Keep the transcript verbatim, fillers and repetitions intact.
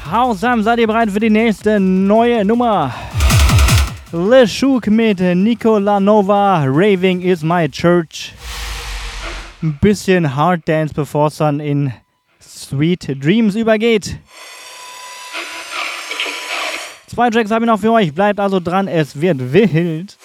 Hausam, seid ihr bereit für die nächste neue Nummer? LeShook mit Nicola Nova, Raving is my church. Ein bisschen Hard Dance, bevor es dann in Sweet Dreams übergeht. Zwei Tracks habe ich noch für euch, bleibt also dran, es wird wild.